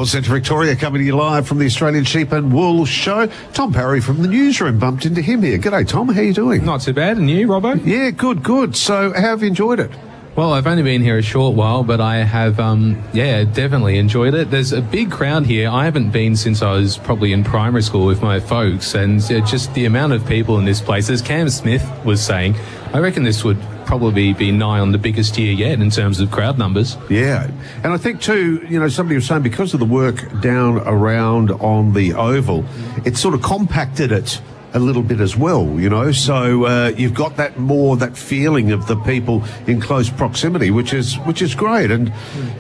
Gold Centre Victoria coming to you live from the Australian Sheep and Wool Show. Tom Parry from the newsroom, bumped into him here. G'day, Tom. How you doing? Not too bad. And you, Robbo? Yeah, good. So, how have you enjoyed it? Well, I've only been here a short while, but I have, definitely enjoyed it. There's a big crowd here. I haven't been since I was probably in primary school with my folks, and just the amount of people in this place, as Cam Smith was saying, I reckon this would probably be nigh on the biggest year yet in terms of crowd numbers. Yeah, and I think too, somebody was saying because of the work down around on the Oval, it sort of compacted it a little bit as well, so you've got that feeling of the people in close proximity, which is great. And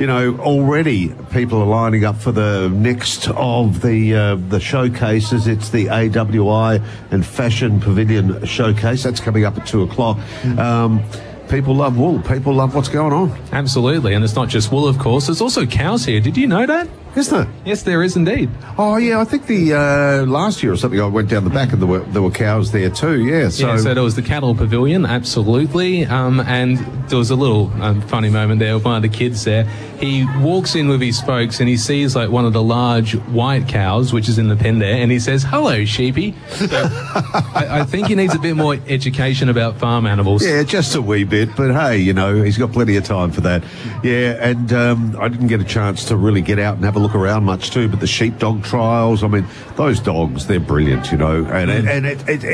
already people are lining up for the next of the showcases. It's the AWI and Fashion Pavilion showcase that's coming up at 2:00. People love wool. People love what's going on. Absolutely, and it's not just wool, of course. There's also cows here. Did you know that? Is there? Yes, there is indeed. Oh, yeah, I think the last year or something I went down the back and there were cows there too, yeah. So there was the cattle pavilion, absolutely, and there was a little funny moment there with one of the kids there. He walks in with his folks and he sees like one of the large white cows, which is in the pen there, and he says, "Hello, sheepy." So I think he needs a bit more education about farm animals. Yeah, just a wee bit, but hey, he's got plenty of time for that. Yeah, and I didn't get a chance to really get out and have a look around much too, but the sheepdog trials, I mean, those dogs, they're brilliant, and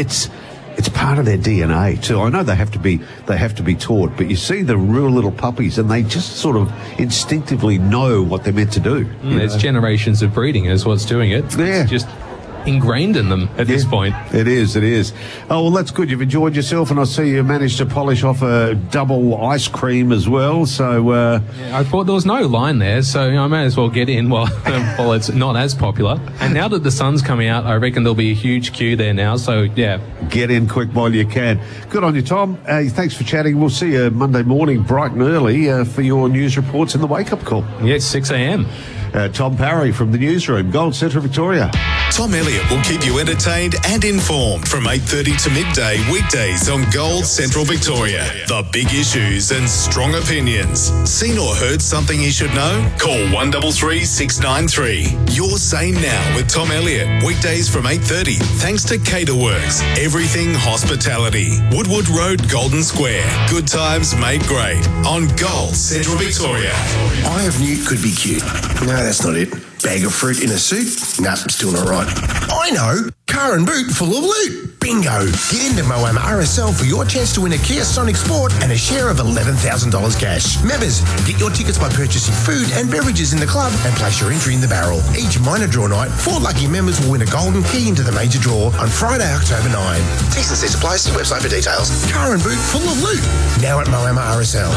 it's part of their DNA too. I know they have to be taught, but you see the real little puppies and they just sort of instinctively know what they're meant to do. It's generations of breeding is what's doing it. Yeah. It's just ingrained in them at this point. It is. Oh, well, that's good. You've enjoyed yourself, and I see you managed to polish off a double ice cream as well. So I thought there was no line there, so I may as well get in while it's not as popular. And now that the sun's coming out, I reckon there'll be a huge queue there now. So yeah, get in quick while you can. Good on you, Tom. Thanks for chatting. We'll see you Monday morning bright and early for your news reports in the wake up call. Yes, 6 a.m. Tom Parry from the newsroom, Gold Centre Victoria. Tom Elliott will keep you entertained and informed from 8:30 to midday weekdays on Gold Central Victoria. The big issues and strong opinions. Seen or heard something you should know? Call 133 693. Your Say Now with Tom Elliott. Weekdays from 8:30. Thanks to Caterworks. Everything hospitality. Woodwood Road, Golden Square. Good times made great on Gold Central Victoria. Eye of Newt could be cute. No, that's not it. Bag of fruit in a suit? Nah, still not right. I know! Car and boot full of loot. Bingo! Get into Moama RSL for your chance to win a Kia Sonic Sport and a share of $11,000 cash. Members, get your tickets by purchasing food and beverages in the club and place your entry in the barrel. Each minor draw night, 4 lucky members will win a golden key into the major draw on Friday, October 9. T's and C's apply. See website for details. Car and boot full of loot. Now at Moama RSL.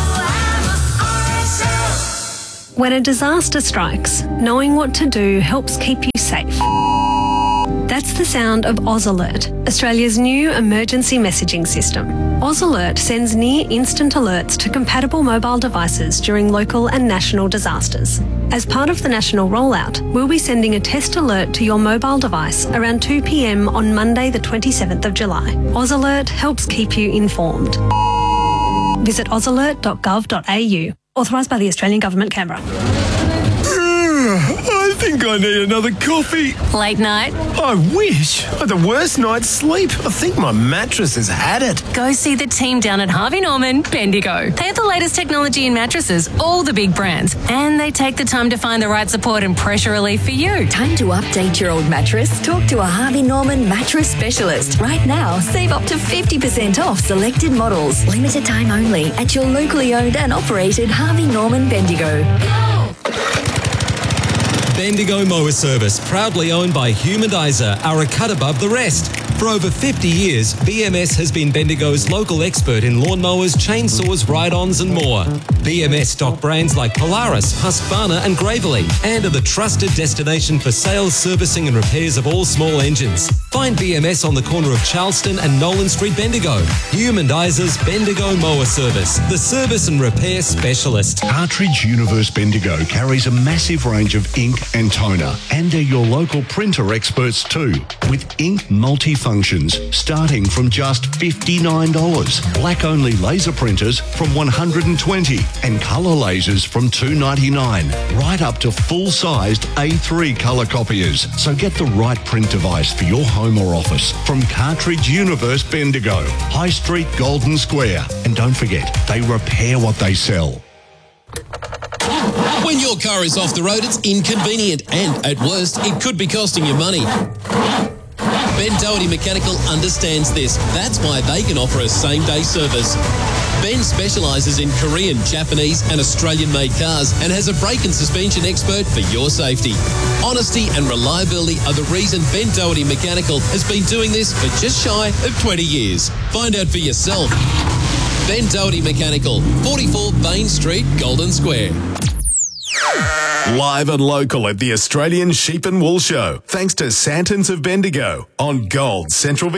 When a disaster strikes, knowing what to do helps keep you safe. That's the sound of Oz Alert, Australia's new emergency messaging system. Oz Alert sends near-instant alerts to compatible mobile devices during local and national disasters. As part of the national rollout, we'll be sending a test alert to your mobile device around 2 p.m. on Monday the 27th of July. Oz Alert helps keep you informed. Visit ozalert.gov.au. Authorised by the Australian Government, Canberra. I think I need another coffee. Late night? I wish. I had the worst night's sleep. I think my mattress has had it. Go see the team down at Harvey Norman, Bendigo. They have the latest technology in mattresses, all the big brands, and they take the time to find the right support and pressure relief for you. Time to update your old mattress? Talk to a Harvey Norman mattress specialist. Right now, save up to 50% off selected models. Limited time only at your locally owned and operated Harvey Norman Bendigo. Bendigo Mower Service, proudly owned by Humanizer, are a cut above the rest. For over 50 years, BMS has been Bendigo's local expert in lawnmowers, chainsaws, ride-ons and more. BMS stock brands like Polaris, Husqvarna and Gravely, and are the trusted destination for sales, servicing and repairs of all small engines. Find BMS on the corner of Charleston and Nolan Street, Bendigo. Humaniser's Bendigo Mower Service, the service and repair specialist. Cartridge Universe Bendigo carries a massive range of ink and toner, and they're your local printer experts too, with ink multifunctions starting from just $59, black-only laser printers from $120, and colour lasers from $299, right up to full-sized A3 colour copiers. So get the right print device for your home or office from Cartridge Universe Bendigo, High Street, Golden Square. And don't forget, they repair what they sell. When your car is off the road, it's inconvenient and, at worst, it could be costing you money. Ben Doherty Mechanical understands this. That's why they can offer a same-day service. Ben specialises in Korean, Japanese and Australian-made cars and has a brake and suspension expert for your safety. Honesty and reliability are the reason Ben Doherty Mechanical has been doing this for just shy of 20 years. Find out for yourself. Ben Doherty Mechanical, 44 Bain Street, Golden Square. Live and local at the Australian Sheep and Wool Show, thanks to Santons of Bendigo on Gold Central Victoria.